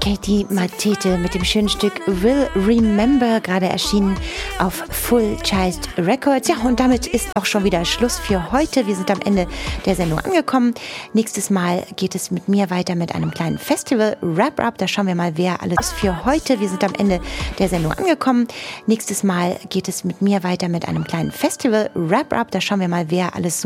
Katie Matete mit dem schönen Stück Will Remember, gerade erschienen auf Full Child Records. Ja, und damit ist auch schon wieder Schluss für heute. Wir sind am Ende der Sendung angekommen. Nächstes Mal geht es mit mir weiter mit einem kleinen Festival-Wrap-Up. Da schauen wir mal, wer alles für heute. Wir sind am Ende der Sendung angekommen. Nächstes Mal geht es mit mir weiter mit einem kleinen Festival-Wrap-Up. Da schauen wir mal, wer alles so